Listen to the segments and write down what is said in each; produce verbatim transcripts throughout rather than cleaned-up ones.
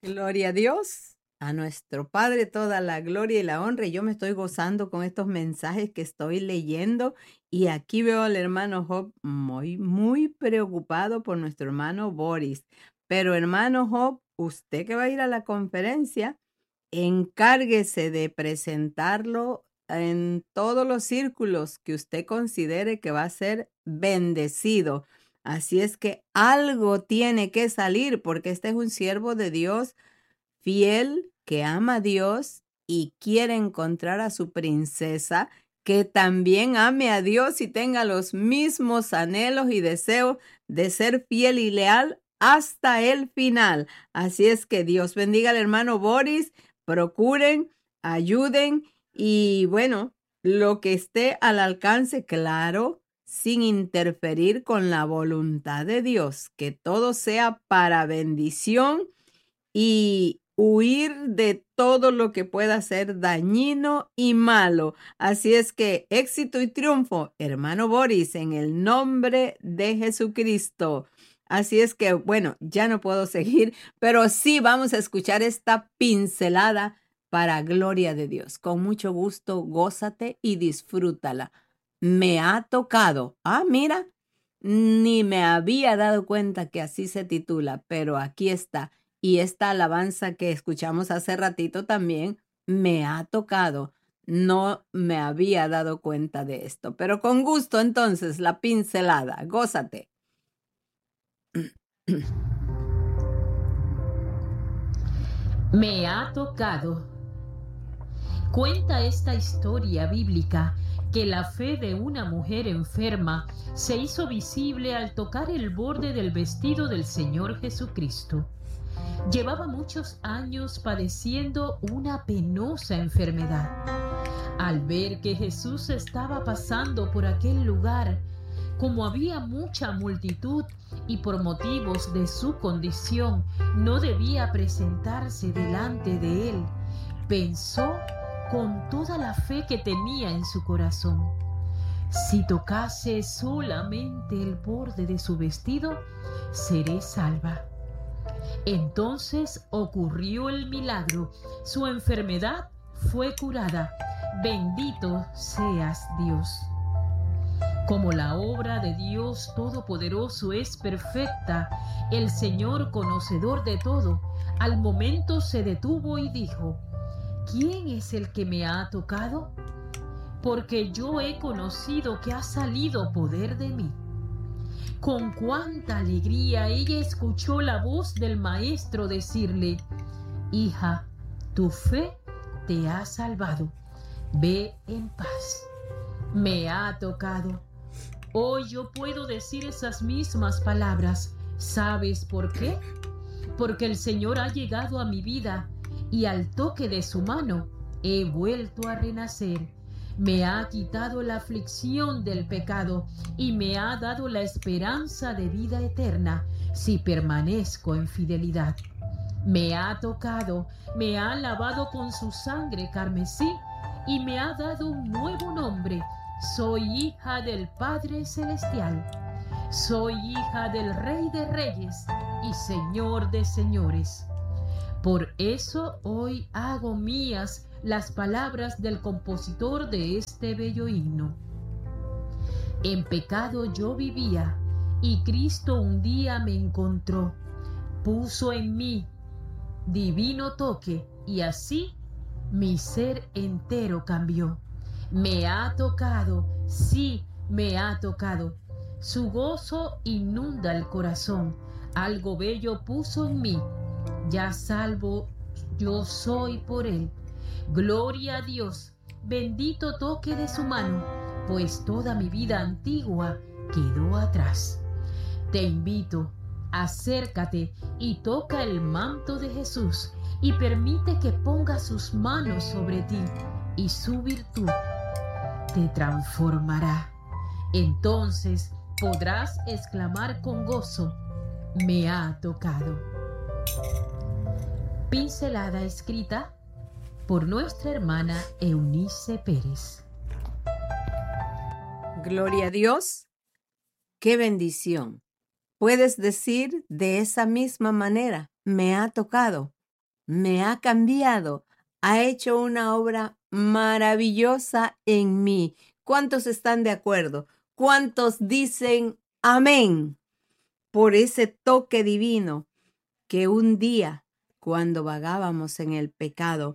Gloria a Dios, a nuestro Padre toda la gloria y la honra. Y yo me estoy gozando con estos mensajes que estoy leyendo. Y aquí veo al hermano Job muy, muy preocupado por nuestro hermano Boris. Pero hermano Job, usted que va a ir a la conferencia, encárguese de presentarlo en todos los círculos que usted considere que va a ser bendecido. Así es que algo tiene que salir porque este es un siervo de Dios fiel que ama a Dios y quiere encontrar a su princesa que también ame a Dios y tenga los mismos anhelos y deseos de ser fiel y leal hasta el final. Así es que Dios bendiga al hermano Boris, procuren, ayuden y bueno, lo que esté al alcance, claro, sin interferir con la voluntad de Dios, que todo sea para bendición y huir de todo lo que pueda ser dañino y malo. Así es que éxito y triunfo, hermano Boris, en el nombre de Jesucristo. Así es que, bueno, ya no puedo seguir, pero sí vamos a escuchar esta pincelada para gloria de Dios. Con mucho gusto, gózate y disfrútala. Me ha tocado. Ah, mira, ni me había dado cuenta que así se titula, pero aquí está. Y esta alabanza que escuchamos hace ratito también me ha tocado. No me había dado cuenta de esto, pero con gusto entonces la pincelada. Gózate. Me ha tocado. Cuenta esta historia bíblica que la fe de una mujer enferma se hizo visible al tocar el borde del vestido del Señor Jesucristo. Llevaba muchos años padeciendo una penosa enfermedad. Al ver que Jesús estaba pasando por aquel lugar, como había mucha multitud y por motivos de su condición no debía presentarse delante de él, pensó con toda la fe que tenía en su corazón: si tocase solamente el borde de su vestido, seré salva. Entonces ocurrió el milagro. Su enfermedad fue curada. Bendito seas, Dios. Como la obra de Dios Todopoderoso es perfecta, el Señor conocedor de todo, al momento se detuvo y dijo: ¿quién es el que me ha tocado? Porque yo he conocido que ha salido poder de mí. Con cuánta alegría ella escuchó la voz del maestro decirle: hija, tu fe te ha salvado. Ve en paz. Me ha tocado. Hoy yo puedo decir esas mismas palabras. ¿Sabes por qué? Porque el Señor ha llegado a mi vida y al toque de su mano he vuelto a renacer. Me ha quitado la aflicción del pecado y me ha dado la esperanza de vida eterna si permanezco en fidelidad. Me ha tocado, me ha lavado con su sangre carmesí y me ha dado un nuevo nombre. Soy hija del Padre Celestial. Soy hija del Rey de Reyes y Señor de Señores. Por eso hoy hago mías las palabras del compositor de este bello himno. En pecado yo vivía y Cristo un día me encontró. Puso en mí divino toque y así mi ser entero cambió. Me ha tocado, sí, me ha tocado. Su gozo inunda el corazón. Algo bello puso en mí. Ya salvo yo soy por él. Gloria a Dios, bendito toque de su mano, pues toda mi vida antigua quedó atrás. Te invito, acércate y toca el manto de Jesús y permite que ponga sus manos sobre ti y su virtud te transformará. Entonces podrás exclamar con gozo: me ha tocado. Pincelada escrita por nuestra hermana Eunice Pérez. Gloria a Dios. ¡Qué bendición! Puedes decir de esa misma manera: me ha tocado. me ha cambiado, ha hecho una obra maravillosa en mí. ¿Cuántos están de acuerdo? ¿Cuántos dicen amén por ese toque divino que un día, cuando vagábamos en el pecado,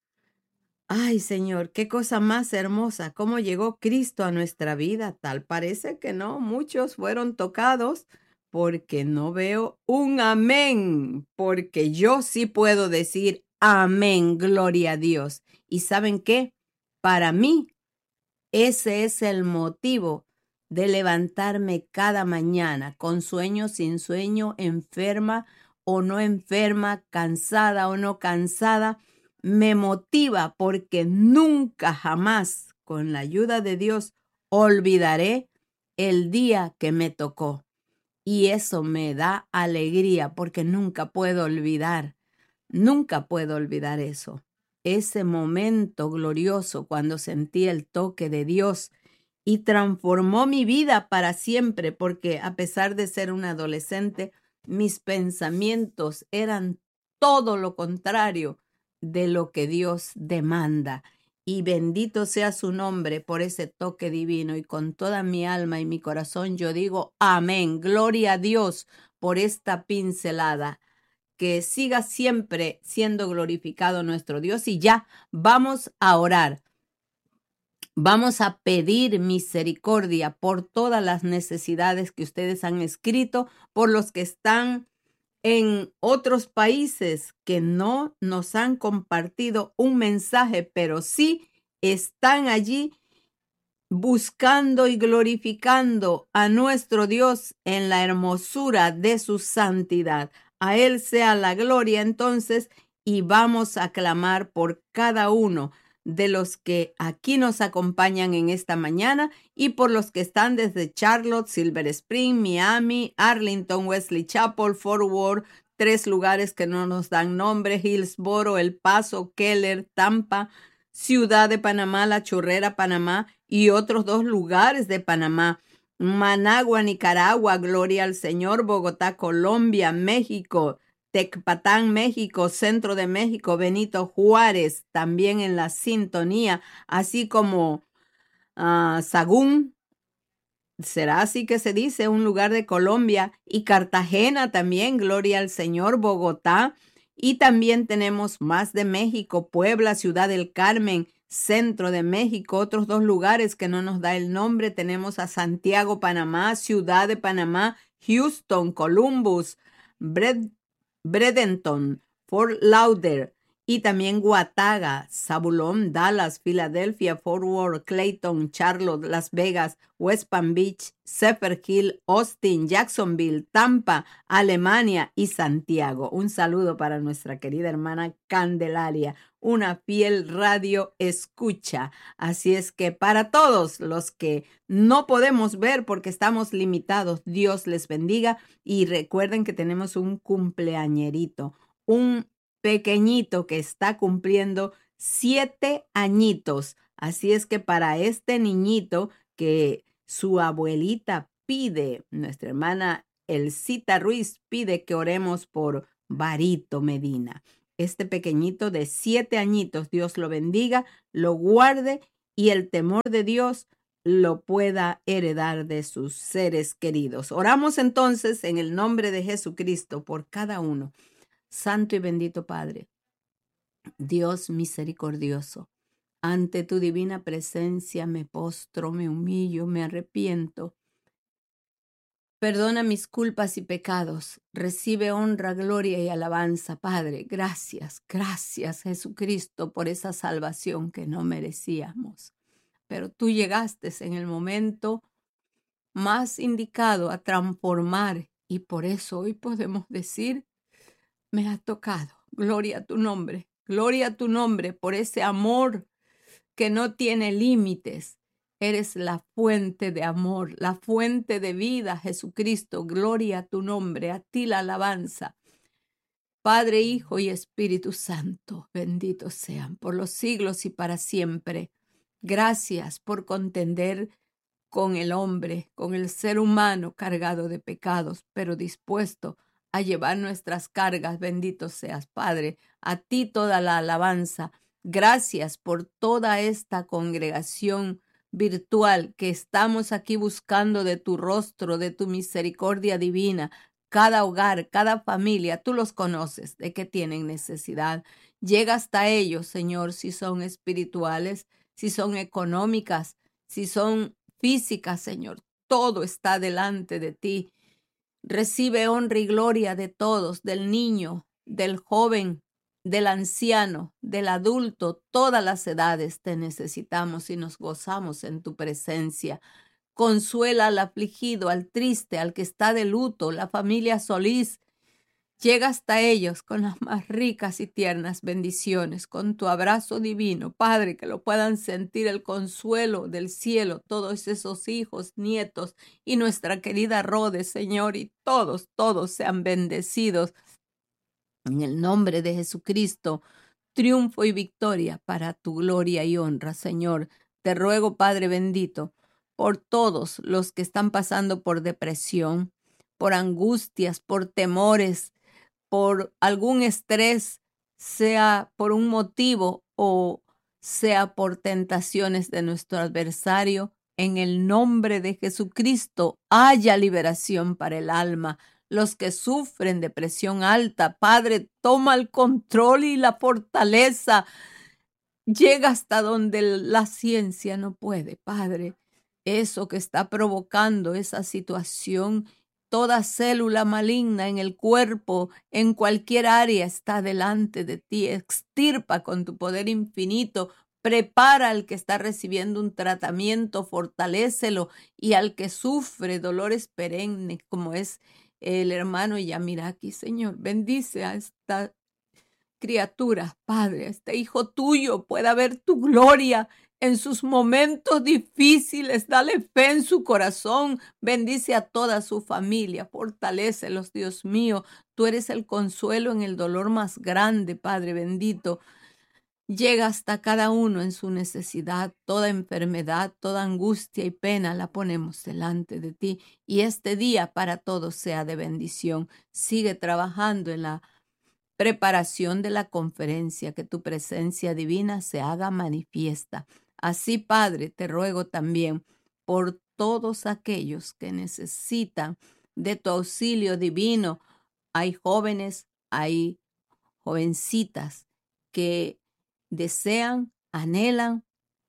ay, Señor, qué cosa más hermosa, cómo llegó Cristo a nuestra vida? Tal parece que no, muchos fueron tocados porque no veo un amén, porque yo sí puedo decir amén, gloria a Dios. ¿Y saben qué? Para mí, ese es el motivo de levantarme cada mañana, con sueño, sin sueño, enferma o no enferma, cansada o no cansada. Me motiva porque nunca jamás, con la ayuda de Dios, olvidaré el día que me tocó. Y eso me da alegría porque nunca puedo olvidar, nunca puedo olvidar eso. Ese momento glorioso cuando sentí el toque de Dios y transformó mi vida para siempre, porque a pesar de ser un adolescente, mis pensamientos eran todo lo contrario de lo que Dios demanda. Y bendito sea su nombre por ese toque divino. Y con toda mi alma y mi corazón yo digo amén. Gloria a Dios por esta pincelada. Que siga siempre siendo glorificado nuestro Dios. Y ya vamos a orar. Vamos a pedir misericordia por todas las necesidades que ustedes han escrito, por los que están en otros países que no nos han compartido un mensaje, pero sí están allí buscando y glorificando a nuestro Dios en la hermosura de su santidad. A Él sea la gloria entonces, y vamos a clamar por cada uno de los que aquí nos acompañan en esta mañana y por los que están desde Charlotte, Silver Spring, Miami, Arlington, Wesley Chapel, Fort Worth, tres lugares que no nos dan nombre, Hillsboro, El Paso, Keller, Tampa, Ciudad de Panamá, La Chorrera, Panamá y otros dos lugares de Panamá. Managua, Nicaragua, gloria al Señor, Bogotá, Colombia, México, Tecpatán, México, Centro de México, Benito Juárez, también en la sintonía, así como uh, Sagún, será así que se dice, un lugar de Colombia, y Cartagena también, gloria al Señor, Bogotá, y también tenemos más de México, Puebla, Ciudad del Carmen, Centro de México, otros dos lugares que no nos da el nombre. Tenemos a Santiago, Panamá, Ciudad de Panamá, Houston, Columbus, Bred Bradenton, Fort Lauderdale y también Guataga, Zabulón, Dallas, Filadelfia, Fort Worth, Clayton, Charlotte, Las Vegas, West Palm Beach, Zephyr Hill, Austin, Jacksonville, Tampa, Alemania y Santiago. Un saludo para nuestra querida hermana Candelaria, una fiel radio escucha. Así es que para todos los que no podemos ver porque estamos limitados, Dios les bendiga y recuerden que tenemos un cumpleañerito, un pequeñito que está cumpliendo siete añitos. Así es que para este niñito que su abuelita pide, nuestra hermana Elcita Ruiz pide que oremos por Barito Medina. Este pequeñito de siete añitos, Dios lo bendiga, lo guarde y el temor de Dios lo pueda heredar de sus seres queridos. Oramos entonces en el nombre de Jesucristo por cada uno. Santo y bendito Padre, Dios misericordioso, ante tu divina presencia me postro, me humillo, me arrepiento. Perdona mis culpas y pecados. Recibe honra, gloria y alabanza, Padre. Gracias, gracias, Jesucristo, por esa salvación que no merecíamos. Pero tú llegaste en el momento más indicado a transformar y por eso hoy podemos decir, me ha tocado. Gloria a tu nombre, gloria a tu nombre por ese amor que no tiene límites. Eres la fuente de amor, la fuente de vida, Jesucristo. Gloria a tu nombre, a ti la alabanza. Padre, Hijo y Espíritu Santo, benditos sean por los siglos y para siempre. Gracias por contender con el hombre, con el ser humano cargado de pecados, pero dispuesto a llevar nuestras cargas. Bendito seas, Padre. A ti toda la alabanza. Gracias por toda esta congregación virtual que estamos aquí buscando de tu rostro, de tu misericordia divina. Cada hogar, cada familia, tú los conoces de qué tienen necesidad. Llega hasta ellos, Señor, si son espirituales, si son económicas, si son físicas, Señor. Todo está delante de ti. Recibe honra y gloria de todos, del niño, del joven, del anciano, del adulto. Todas las edades te necesitamos y nos gozamos en tu presencia. Consuela al afligido, al triste, al que está de luto, la familia Solís. Llega hasta ellos con las más ricas y tiernas bendiciones, con tu abrazo divino, Padre, que lo puedan sentir el consuelo del cielo, todos esos hijos, nietos y nuestra querida Rode, Señor, y todos, todos sean bendecidos. En el nombre de Jesucristo, triunfo y victoria para tu gloria y honra, Señor. Te ruego, Padre bendito, por todos los que están pasando por depresión, por angustias, por temores, por algún estrés, sea por un motivo o sea por tentaciones de nuestro adversario. En el nombre de Jesucristo haya liberación para el alma. Los que sufren de presión alta, Padre, toma el control y la fortaleza. Llega hasta donde la ciencia no puede, Padre. Eso que está provocando esa situación, toda célula maligna en el cuerpo, en cualquier área, está delante de ti. Extirpa con tu poder infinito. Prepara al que está recibiendo un tratamiento, fortalécelo. Y al que sufre dolores perennes, como es el hermano Yamiraki, Señor, bendice a esta criatura, Padre, a este hijo tuyo, pueda ver tu gloria en sus momentos difíciles. Dale fe en su corazón. Bendice a toda su familia. Fortalécelos, Dios mío. Tú eres el consuelo en el dolor más grande, Padre bendito. Llega hasta cada uno en su necesidad. Toda enfermedad, toda angustia y pena la ponemos delante de ti. Y este día para todos sea de bendición. Sigue trabajando en la preparación de la conferencia, que tu presencia divina se haga manifiesta. Así, Padre, te ruego también por todos aquellos que necesitan de tu auxilio divino. Hay jóvenes, hay jovencitas que desean, anhelan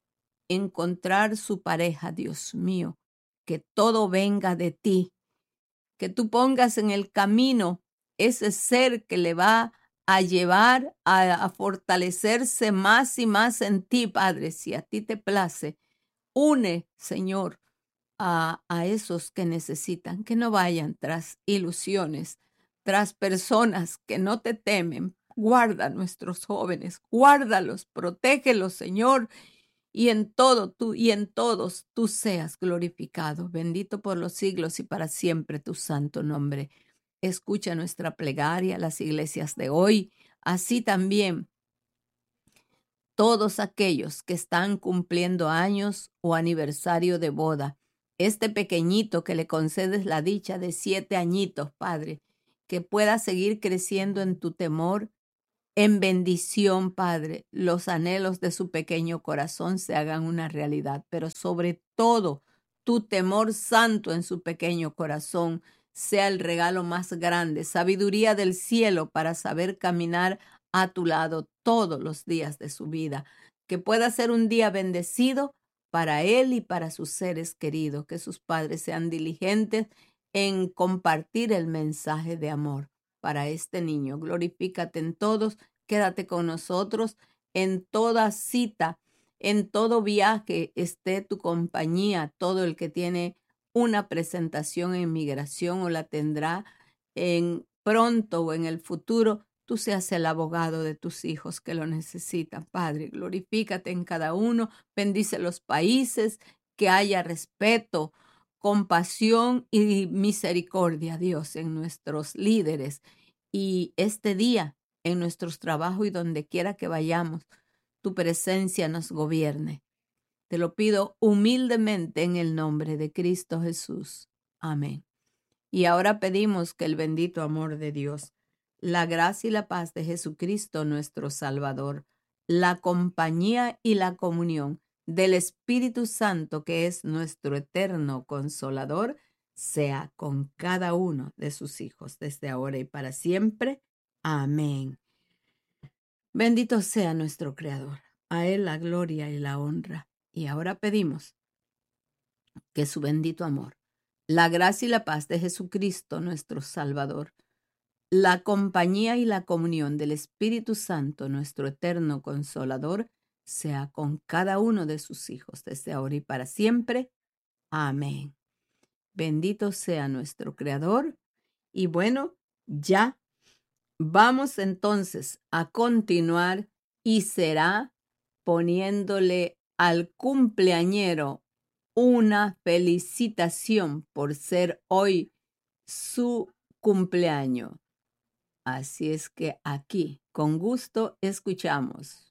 encontrar su pareja, Dios mío. Que todo venga de ti, que tú pongas en el camino ese ser que le va a llevar a, a fortalecerse más y más en ti, Padre, si a ti te place. Une, Señor, a, a esos que necesitan, que no vayan tras ilusiones, tras personas que no te temen. Guarda a nuestros jóvenes, guárdalos, protégelos, Señor, y en todo tú y en todos tú seas glorificado. Bendito por los siglos y para siempre tu santo nombre. Escucha nuestra plegaria, las iglesias de hoy, así también todos aquellos que están cumpliendo años o aniversario de boda. Este pequeñito que le concedes la dicha de siete añitos, Padre, que pueda seguir creciendo en tu temor, en bendición, Padre. Los anhelos de su pequeño corazón se hagan una realidad, pero sobre todo tu temor santo en su pequeño corazón sea el regalo más grande, sabiduría del cielo para saber caminar a tu lado todos los días de su vida. Que pueda ser un día bendecido para él y para sus seres queridos, que sus padres sean diligentes en compartir el mensaje de amor para este niño. Glorifícate en todos, quédate con nosotros en toda cita, en todo viaje, esté tu compañía, todo el que tiene una presentación en migración o la tendrá en pronto o en el futuro, tú seas el abogado de tus hijos que lo necesitan, Padre. Glorifícate en cada uno, bendice los países, que haya respeto, compasión y misericordia, Dios, en nuestros líderes. Y este día, en nuestros trabajos y donde quiera que vayamos, tu presencia nos gobierne. Te lo pido humildemente en el nombre de Cristo Jesús. Amén. Y ahora pedimos que el bendito amor de Dios, la gracia y la paz de Jesucristo nuestro Salvador, la compañía y la comunión del Espíritu Santo, que es nuestro eterno consolador, sea con cada uno de sus hijos desde ahora y para siempre. Amén. Bendito sea nuestro Creador. A Él la gloria y la honra. Y ahora pedimos que su bendito amor, la gracia y la paz de Jesucristo nuestro Salvador, la compañía y la comunión del Espíritu Santo, nuestro eterno consolador, sea con cada uno de sus hijos desde ahora y para siempre. Amén. Bendito sea nuestro Creador. Y bueno, ya vamos entonces a continuar y será poniéndole al cumpleañero una felicitación por ser hoy su cumpleaños. Así es que aquí, con gusto, escuchamos.